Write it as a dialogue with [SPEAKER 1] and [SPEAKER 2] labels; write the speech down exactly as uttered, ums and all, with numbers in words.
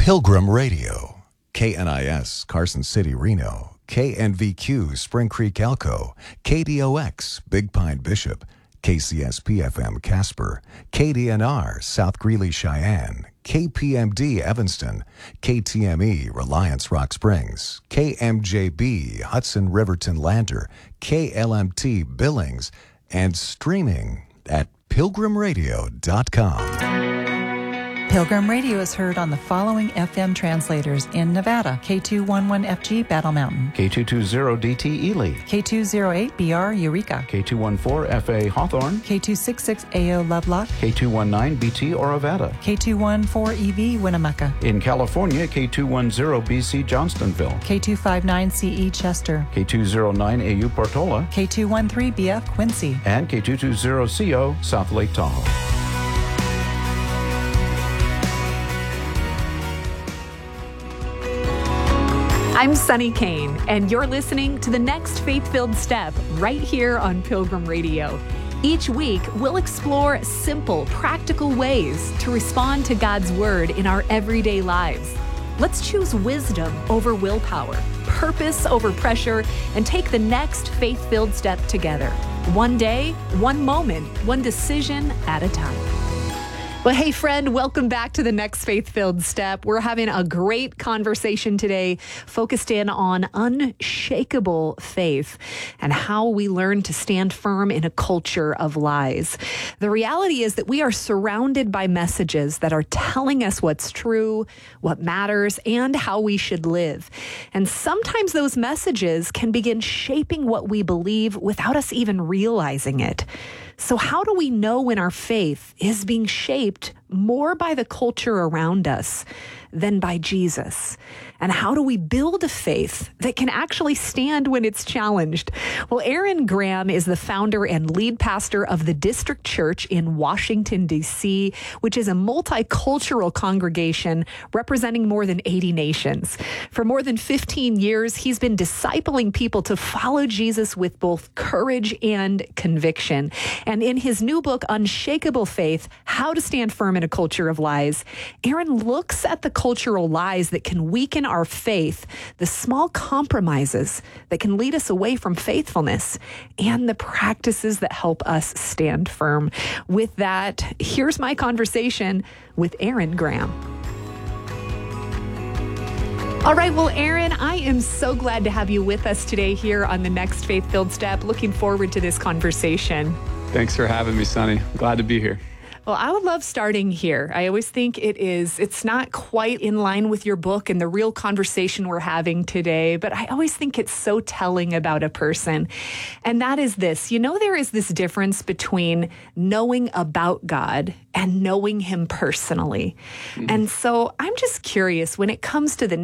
[SPEAKER 1] Pilgrim Radio, K N I S, Carson City, Reno, K N V Q, Spring Creek, Elko, K D O X, Big Pine, Bishop, K C S P F M, Casper, K D N R, South Greeley, Cheyenne, K P M D, Evanston, K T M E, Reliance, Rock Springs, K M J B, Hudson, Riverton, Lander, K L M T, Billings, and streaming at pilgrim radio dot com.
[SPEAKER 2] Pilgrim Radio is heard on the following F M translators in Nevada: K two eleven F G, Battle Mountain;
[SPEAKER 3] K two twenty D T, Ely;
[SPEAKER 2] K two oh eight B R, Eureka;
[SPEAKER 3] K two fourteen F A, Hawthorne;
[SPEAKER 2] K two sixty-six A O, Lovelock;
[SPEAKER 3] K two nineteen B T, Orovada;
[SPEAKER 2] K two fourteen E V, Winnemucca;
[SPEAKER 3] in California, K two ten B C, Johnstonville;
[SPEAKER 2] K two fifty-nine C E, Chester;
[SPEAKER 3] K two oh nine A U, Portola;
[SPEAKER 2] K two thirteen B F, Quincy;
[SPEAKER 3] and K two twenty C O, South Lake Tahoe.
[SPEAKER 4] I'm Sunny Kane, and you're listening to the next Faith-Filled Step right here on Pilgrim Radio. Each week, we'll explore simple, practical ways to respond to God's Word in our everyday lives. Let's choose wisdom over willpower, purpose over pressure, and take the next faith-filled step together. One day, one moment, one decision at a time. Well, hey, friend, welcome back to the next Faith-Filled Step. We're having a great conversation today focused in on unshakable faith and how we learn to stand firm in a culture of lies. The reality is that we are surrounded by messages that are telling us what's true, what matters, and how we should live. And sometimes those messages can begin shaping what we believe without us even realizing it. So how do we know when our faith is being shaped more by the culture around us than by Jesus? And how do we build a faith that can actually stand when it's challenged? Well, Aaron Graham is the founder and lead pastor of the District Church in Washington, D C, which is a multicultural congregation representing more than eighty nations. For more than fifteen years, he's been discipling people to follow Jesus with both courage and conviction. And in his new book, Unshakable Faith, How to Stand Firm in a Culture of Lies, Aaron looks at the cultural lies that can weaken our faith, the small compromises that can lead us away from faithfulness, and the practices that help us stand firm. With that, here's my conversation with Aaron Graham. All right, well, Aaron, I am so glad to have you with us today here on the next Faith-Filled Step. Looking forward to this conversation.
[SPEAKER 5] Thanks for having me, Sunny. Glad to be here.
[SPEAKER 4] Well, I would love starting here. I always think it is, it's not quite in line with your book and the real conversation we're having today, but I always think it's so telling about a person. And that is this, you know, there is this difference between knowing about God and knowing him personally. Mm-hmm. And so I'm just curious, when it comes to the